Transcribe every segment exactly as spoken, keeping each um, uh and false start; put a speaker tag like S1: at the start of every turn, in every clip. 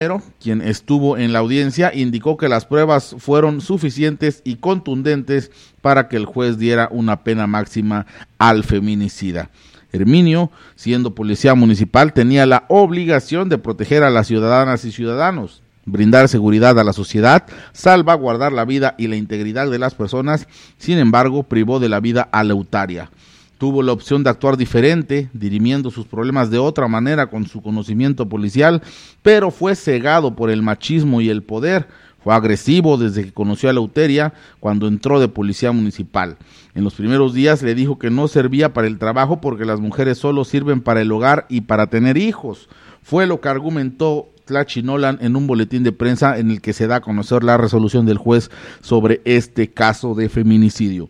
S1: quien estuvo en la audiencia, indicó que las pruebas fueron suficientes y contundentes para que el juez diera una pena máxima al feminicida. Herminio, siendo policía municipal, tenía la obligación de proteger a las ciudadanas y ciudadanos, brindar seguridad a la sociedad, salvaguardar la vida y la integridad de las personas. Sin embargo, privó de la vida a Leutaria. Tuvo la opción de actuar diferente, dirimiendo sus problemas de otra manera con su conocimiento policial, pero fue cegado por el machismo y el poder. Fue agresivo desde que conoció a Leuteria cuando entró de policía municipal. En los primeros días le dijo que no servía para el trabajo porque las mujeres solo sirven para el hogar y para tener hijos. Fue lo que argumentó Tlachinolan en un boletín de prensa en el que se da a conocer la resolución del juez sobre este caso de feminicidio.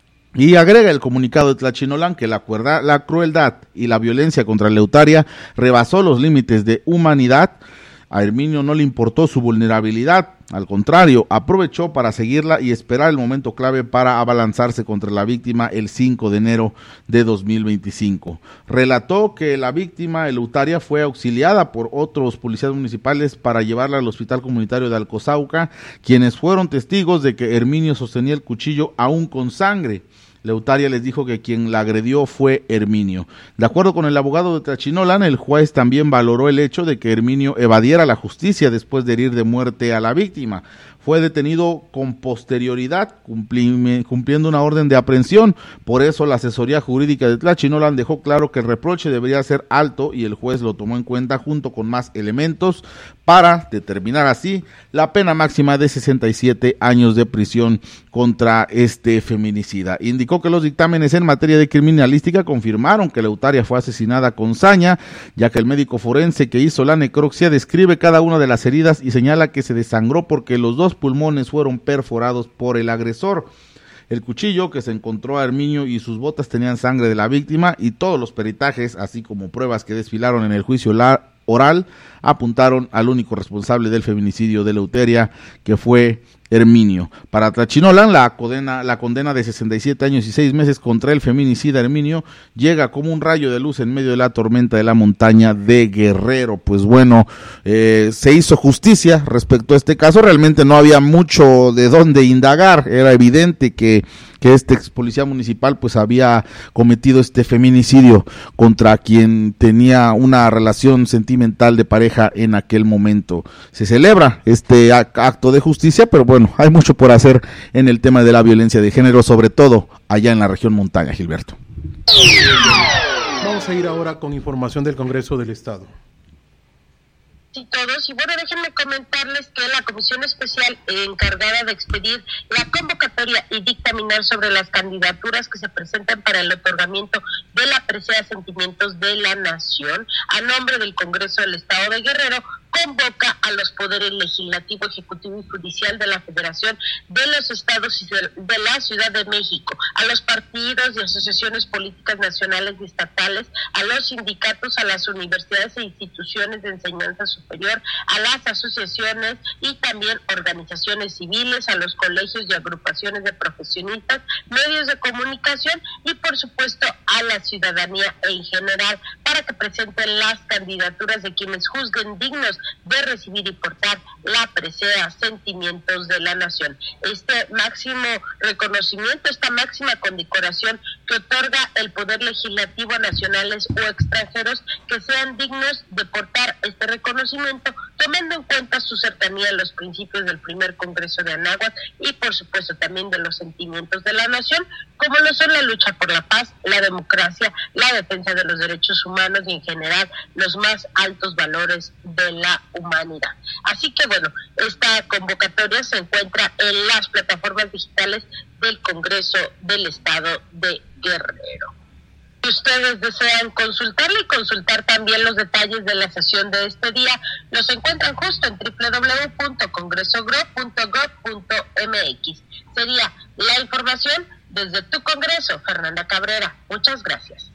S1: Y agrega el comunicado de Tlachinolan que la, cuerda, la crueldad y la violencia contra Leutaria rebasó los límites de humanidad. A Herminio no le importó su vulnerabilidad, al contrario, aprovechó para seguirla y esperar el momento clave para abalanzarse contra la víctima el cinco de enero de dos mil veinticinco. Relató que la víctima, Leutaria, fue auxiliada por otros policías municipales para llevarla al hospital comunitario de Alcozauca, quienes fueron testigos de que Herminio sostenía el cuchillo aún con sangre. Leutaria les dijo que quien la agredió fue Herminio. De acuerdo con el abogado de Tlachinolan, el juez también valoró el hecho de que Herminio evadiera la justicia después de herir de muerte a la víctima. Fue detenido con posterioridad, cumpli, cumpliendo una orden de aprehensión. Por eso la asesoría jurídica de Tlachinolan dejó claro que el reproche debería ser alto y el juez lo tomó en cuenta junto con más elementos para determinar así la pena máxima de sesenta y siete años de prisión contra este feminicida. Indicó que los dictámenes en materia de criminalística confirmaron que Leutaria fue asesinada con saña, ya que el médico forense que hizo la necropsia describe cada una de las heridas y señala que se desangró porque los dos pulmones fueron perforados por el agresor. El cuchillo que se encontró a Herminio y sus botas tenían sangre de la víctima y todos los peritajes, así como pruebas que desfilaron en el juicio la oral, apuntaron al único responsable del feminicidio de Leuteria, que fue Herminio. Para Tlachinolan, la condena, la condena de sesenta y siete años y seis meses contra el feminicida Herminio llega como un rayo de luz en medio de la tormenta de la montaña de Guerrero. Pues bueno, eh, se hizo justicia respecto a este caso. Realmente no había mucho de dónde indagar. Era evidente que que este ex policía municipal pues había cometido este feminicidio contra quien tenía una relación sentimental de pareja en aquel momento. Se celebra este acto de justicia, pero bueno, hay mucho por hacer en el tema de la violencia de género, sobre todo allá en la región montaña, Gilberto.
S2: Vamos a ir ahora con información del Congreso del Estado.
S3: Y todos, y bueno, déjenme comentarles que la comisión especial encargada de expedir la convocatoria y dictaminar sobre las candidaturas que se presentan para el otorgamiento de la presea Sentimientos de la Nación, a nombre del Congreso del Estado de Guerrero, convoca a los poderes legislativo, ejecutivo y judicial de la Federación de los Estados y de la Ciudad de México, a los partidos y asociaciones políticas nacionales y estatales, a los sindicatos, a las universidades e instituciones de enseñanza superior, a las asociaciones y también organizaciones civiles, a los colegios y agrupaciones de profesionistas, medios de comunicación y por supuesto a la ciudadanía en general, para que presenten las candidaturas de quienes juzguen dignos de recibir y portar la presea Sentimientos de la Nación. Este máximo reconocimiento, esta máxima condecoración que otorga el Poder Legislativo a nacionales o extranjeros que sean dignos de portar este reconocimiento, tomando en cuenta su cercanía a los principios del primer Congreso de Anáhuac y por supuesto también de los sentimientos de la nación, como lo son la lucha por la paz, la democracia, la defensa de los derechos humanos y en general los más altos valores de la humanidad. Así que bueno, esta convocatoria se encuentra en las plataformas digitales del Congreso del Estado de Guerrero. Si ustedes desean consultarla y consultar también los detalles de la sesión de este día, los encuentran justo en doble u doble u doble u punto congreso gro punto gob punto eme equis. Sería la información desde tu Congreso, Fernanda Cabrera. Muchas gracias.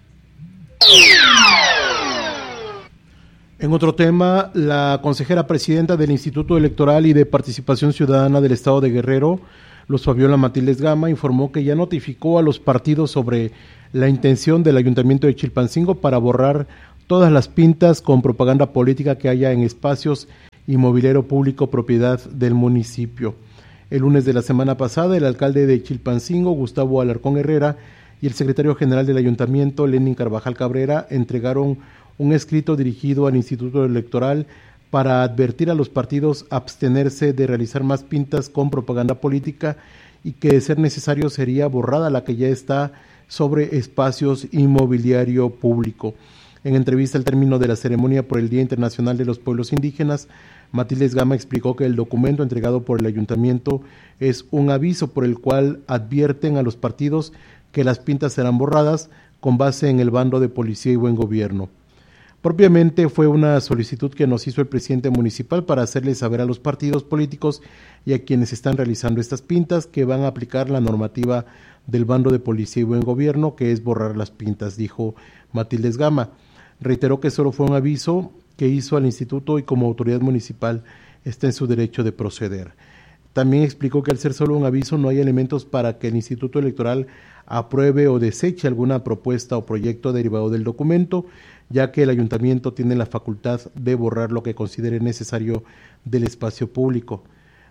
S2: En otro tema, la consejera presidenta del Instituto Electoral y de Participación Ciudadana del Estado de Guerrero, Luz Fabiola Matildes Gama, informó que ya notificó a los partidos sobre la intención del Ayuntamiento de Chilpancingo para borrar todas las pintas con propaganda política que haya en espacios y mobiliario público propiedad del municipio. El lunes de la semana pasada, el alcalde de Chilpancingo, Gustavo Alarcón Herrera, y el secretario general del ayuntamiento, Lenin Carvajal Cabrera, entregaron un escrito dirigido al Instituto Electoral para advertir a los partidos abstenerse de realizar más pintas con propaganda política y que, de ser necesario, sería borrada la que ya está sobre espacios y mobiliario público. En entrevista al término de la ceremonia por el Día Internacional de los Pueblos Indígenas, Matildes Gama explicó que el documento entregado por el ayuntamiento es un aviso por el cual advierten a los partidos que las pintas serán borradas con base en el bando de policía y buen gobierno. Propiamente fue una solicitud que nos hizo el presidente municipal para hacerle saber a los partidos políticos y a quienes están realizando estas pintas que van a aplicar la normativa del bando de policía y buen gobierno, que es borrar las pintas, dijo Matildes Gama. Reiteró que solo fue un aviso que hizo al instituto y como autoridad municipal está en su derecho de proceder. También explicó que al ser solo un aviso no hay elementos para que el Instituto Electoral apruebe o deseche alguna propuesta o proyecto derivado del documento, ya que el ayuntamiento tiene la facultad de borrar lo que considere necesario del espacio público.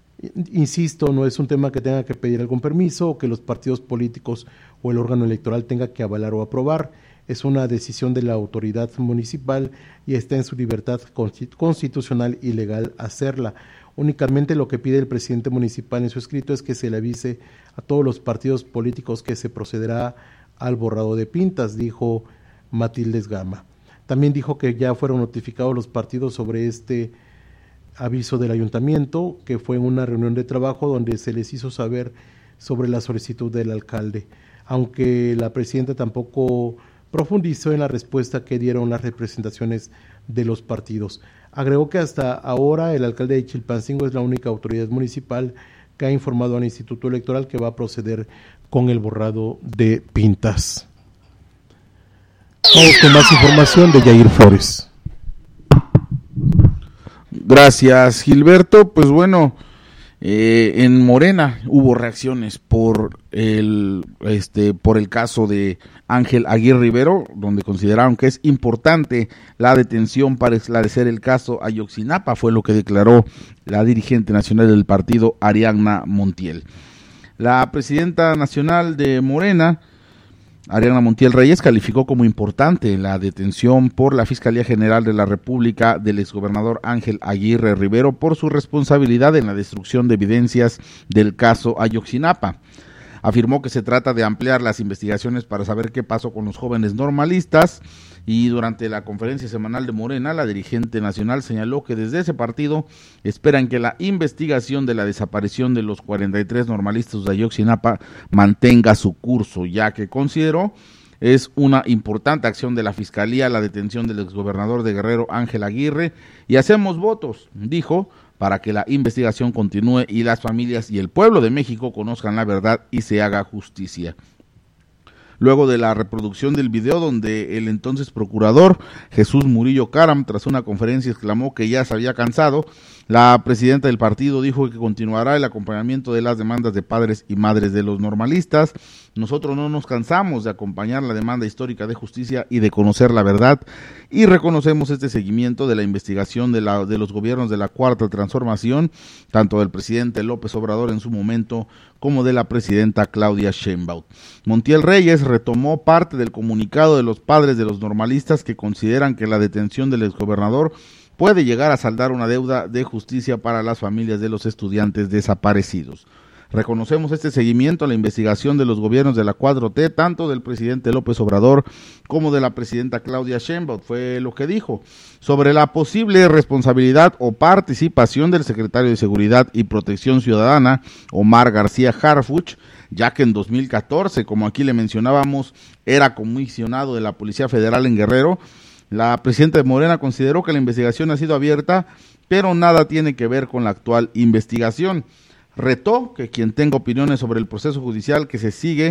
S2: Insisto, no es un tema que tenga que pedir algún permiso o que los partidos políticos o el órgano electoral tenga que avalar o aprobar. Es una decisión de la autoridad municipal y está en su libertad constitucional y legal hacerla. Únicamente lo que pide el presidente municipal en su escrito es que se le avise a todos los partidos políticos que se procederá al borrado de pintas, dijo Matildes Gama. También dijo que ya fueron notificados los partidos sobre este aviso del ayuntamiento, que fue en una reunión de trabajo donde se les hizo saber sobre la solicitud del alcalde, aunque la presidenta tampoco profundizó en la respuesta que dieron las representaciones de los partidos. Agregó que hasta ahora el alcalde de Chilpancingo es la única autoridad municipal que ha informado al Instituto Electoral que va a proceder con el borrado de pintas. Vamos con más información de Yair Flores.
S1: Gracias, Gilberto. Pues bueno, eh, en Morena hubo reacciones por el este por el caso de Ángel Aguirre Rivero, donde consideraron que es importante la detención para esclarecer el caso Ayotzinapa, fue lo que declaró la dirigente nacional del partido, Ariadna Montiel. La presidenta nacional de Morena, Ariadna Montiel Reyes, calificó como importante la detención por la Fiscalía General de la República del exgobernador Ángel Aguirre Rivero por su responsabilidad en la destrucción de evidencias del caso Ayotzinapa. Afirmó que se trata de ampliar las investigaciones para saber qué pasó con los jóvenes normalistas, y durante la conferencia semanal de Morena, la dirigente nacional señaló que desde ese partido esperan que la investigación de la desaparición de los cuarenta y tres normalistas de Ayotzinapa mantenga su curso, ya que consideró es una importante acción de la Fiscalía la detención del exgobernador de Guerrero, Ángel Aguirre, y hacemos votos, dijo, para que la investigación continúe y las familias y el pueblo de México conozcan la verdad y se haga justicia. Luego de la reproducción del video donde el entonces procurador Jesús Murillo Caram, tras una conferencia, exclamó que ya se había cansado, la presidenta del partido dijo que continuará el acompañamiento de las demandas de padres y madres de los normalistas. Nosotros no nos cansamos de acompañar la demanda histórica de justicia y de conocer la verdad, y reconocemos este seguimiento de la investigación de, la, de los gobiernos de la Cuarta Transformación, tanto del presidente López Obrador en su momento como de la presidenta Claudia Sheinbaum. Montiel Reyes retomó parte del comunicado de los padres de los normalistas que consideran que la detención del exgobernador puede llegar a saldar una deuda de justicia para las familias de los estudiantes desaparecidos. Reconocemos este seguimiento a la investigación de los gobiernos de la cuatro T, tanto del presidente López Obrador como de la presidenta Claudia Sheinbaum, fue lo que dijo, sobre la posible responsabilidad o participación del secretario de Seguridad y Protección Ciudadana, Omar García Harfuch, ya que en dos mil catorce, como aquí le mencionábamos, era comisionado de la Policía Federal en Guerrero. La presidenta de Morena consideró que la investigación ha sido abierta, pero nada tiene que ver con la actual investigación. Retó que quien tenga opiniones sobre el proceso judicial que se sigue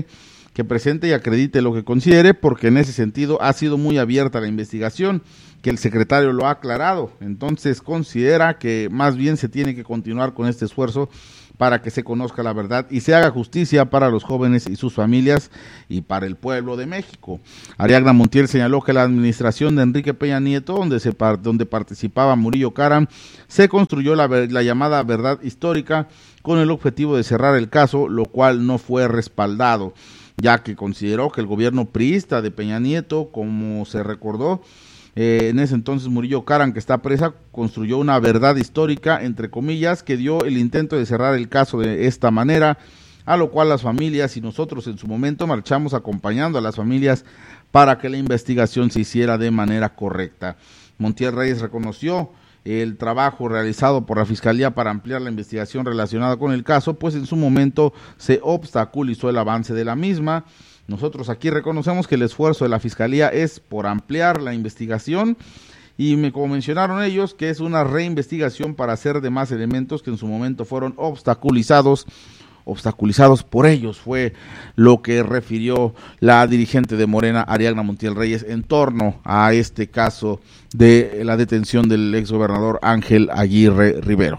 S1: que presente y acredite lo que considere, porque en ese sentido ha sido muy abierta la investigación, que el secretario lo ha aclarado. Entonces considera que más bien se tiene que continuar con este esfuerzo para que se conozca la verdad y se haga justicia para los jóvenes y sus familias y para el pueblo de México. Ariadna Montiel señaló que la administración de Enrique Peña Nieto, donde, se, donde participaba Murillo Karam, se construyó la, la llamada verdad histórica con el objetivo de cerrar el caso, lo cual no fue respaldado, ya que consideró que el gobierno priista de Peña Nieto, como se recordó, Eh, en ese entonces Murillo Karam, que está presa, construyó una verdad histórica, entre comillas, que dio el intento de cerrar el caso de esta manera, a lo cual las familias y nosotros en su momento marchamos acompañando a las familias para que la investigación se hiciera de manera correcta. Montiel Reyes reconoció el trabajo realizado por la Fiscalía para ampliar la investigación relacionada con el caso, pues en su momento se obstaculizó el avance de la misma. Nosotros aquí reconocemos que el esfuerzo de la Fiscalía es por ampliar la investigación y me, como mencionaron ellos, que es una reinvestigación para hacer de más elementos que en su momento fueron obstaculizados, obstaculizados por ellos, fue lo que refirió la dirigente de Morena, Ariadna Montiel Reyes, en torno a este caso de la detención del exgobernador Ángel Aguirre Rivero.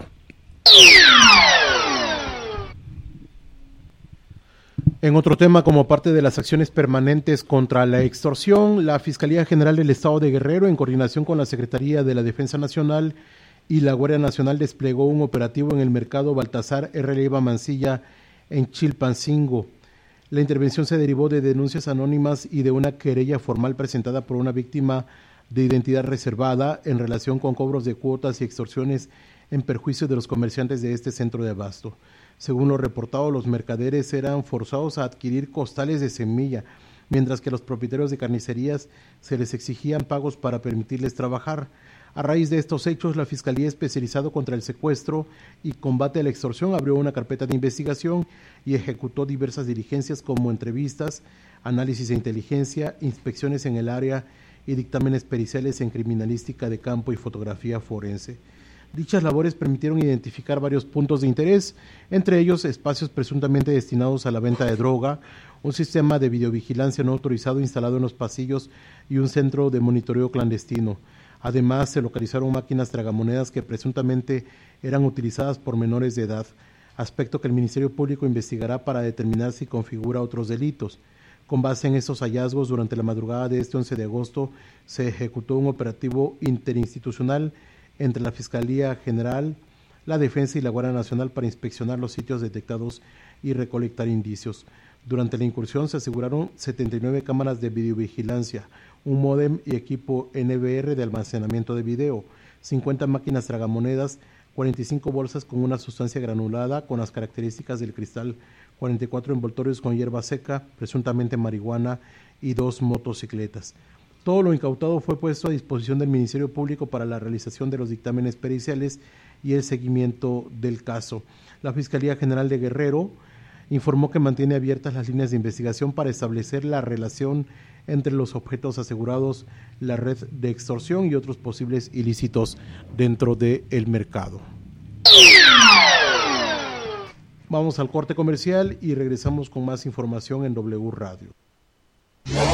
S2: En otro tema, como parte de las acciones permanentes contra la extorsión, la Fiscalía General del Estado de Guerrero, en coordinación con la Secretaría de la Defensa Nacional y la Guardia Nacional, desplegó un operativo en el mercado Baltasar R. Leiva Mancilla en Chilpancingo. La intervención se derivó de denuncias anónimas y de una querella formal presentada por una víctima de identidad reservada en relación con cobros de cuotas y extorsiones en perjuicio de los comerciantes de este centro de abasto. Según lo reportado, los mercaderes eran forzados a adquirir costales de semilla, mientras que a los propietarios de carnicerías se les exigían pagos para permitirles trabajar. A raíz de estos hechos, la Fiscalía Especializada contra el Secuestro y Combate a la Extorsión abrió una carpeta de investigación y ejecutó diversas diligencias como entrevistas, análisis de inteligencia, inspecciones en el área y dictámenes periciales en criminalística de campo y fotografía forense. Dichas labores permitieron identificar varios puntos de interés, entre ellos espacios presuntamente destinados a la venta de droga, un sistema de videovigilancia no autorizado instalado en los pasillos y un centro de monitoreo clandestino. Además, se localizaron máquinas tragamonedas que presuntamente eran utilizadas por menores de edad, aspecto que el Ministerio Público investigará para determinar si configura otros delitos. Con base en estos hallazgos, durante la madrugada de este once de agosto, se ejecutó un operativo interinstitucional entre la Fiscalía General, la Defensa y la Guardia Nacional para inspeccionar los sitios detectados y recolectar indicios. Durante la incursión se aseguraron setenta y nueve cámaras de videovigilancia, un módem y equipo N V R de almacenamiento de video, cincuenta máquinas tragamonedas, cuarenta y cinco bolsas con una sustancia granulada con las características del cristal, cuarenta y cuatro envoltorios con hierba seca, presuntamente marihuana, y dos motocicletas. Todo lo incautado fue puesto a disposición del Ministerio Público para la realización de los dictámenes periciales y el seguimiento del caso. La Fiscalía General de Guerrero informó que mantiene abiertas las líneas de investigación para establecer la relación entre los objetos asegurados, la red de extorsión y otros posibles ilícitos dentro del mercado. Vamos al corte comercial y regresamos con más información en W Radio.